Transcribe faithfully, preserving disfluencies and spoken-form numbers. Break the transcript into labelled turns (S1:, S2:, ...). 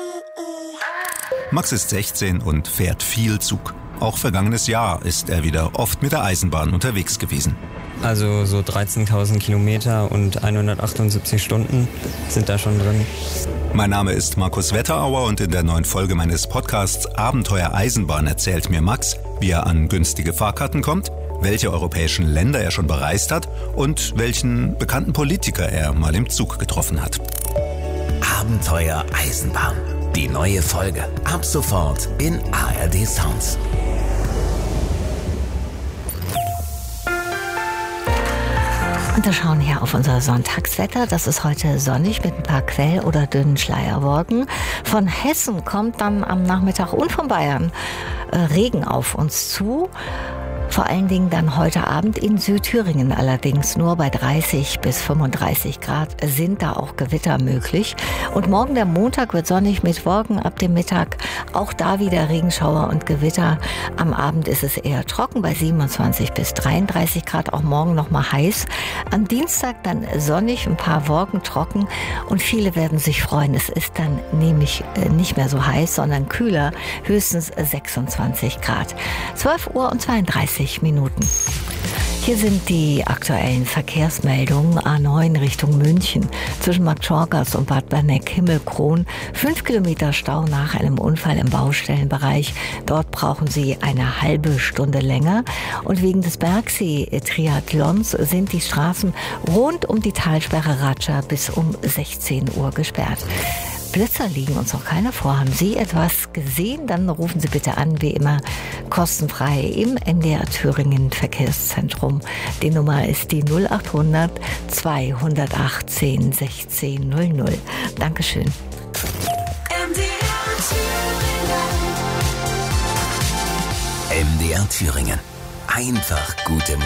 S1: Max ist sechzehn und fährt viel Zug. Auch vergangenes Jahr ist er wieder oft mit der Eisenbahn unterwegs gewesen.
S2: Also so dreizehntausend Kilometer und hundertachtundsiebzig Stunden sind da schon drin.
S1: Mein Name ist Markus Wetterauer und in der neuen Folge meines Podcasts Abenteuer Eisenbahn erzählt mir Max, wie er an günstige Fahrkarten kommt, welche europäischen Länder er schon bereist hat und welchen bekannten Politiker er mal im Zug getroffen hat.
S3: Abenteuer Eisenbahn. Die neue Folge ab sofort in A R D Sounds.
S4: Und wir schauen hier auf unser Sonntagswetter. Das ist heute sonnig mit ein paar Quell- oder dünnen Schleierwolken. Von Hessen kommt dann am Nachmittag und von Bayern äh, Regen auf uns zu. Vor allen Dingen dann heute Abend in Südthüringen allerdings. Nur bei dreißig bis fünfunddreißig Grad sind da auch Gewitter möglich. Und morgen der Montag wird sonnig mit Wolken ab dem Mittag. Auch da wieder Regenschauer und Gewitter. Am Abend ist es eher trocken bei siebenundzwanzig bis dreiunddreißig Grad. Auch morgen noch mal heiß. Am Dienstag dann sonnig, ein paar Wolken trocken. Und viele werden sich freuen. Es ist dann nämlich nicht mehr so heiß, sondern kühler. Höchstens sechsundzwanzig Grad. zwölf Uhr und zweiunddreißig Minuten. Hier sind die aktuellen Verkehrsmeldungen. A neun Richtung München zwischen Magdeburg und Bad Berneck-Himmelkron. Fünf Kilometer Stau nach einem Unfall im Baustellenbereich. Dort brauchen Sie eine halbe Stunde länger. Und wegen des Bergsee-Triathlons sind die Straßen rund um die Talsperre Ratscha bis um sechzehn Uhr gesperrt. Blitzer liegen uns noch keine vor. Haben Sie etwas gesehen? Dann rufen Sie bitte an, wie immer, kostenfrei im N D R Thüringen Verkehrszentrum. Die Nummer ist die null achthundert zweihundertachtzehn sechzehn null null. Dankeschön.
S3: M D R Thüringen. Einfach gute Musik.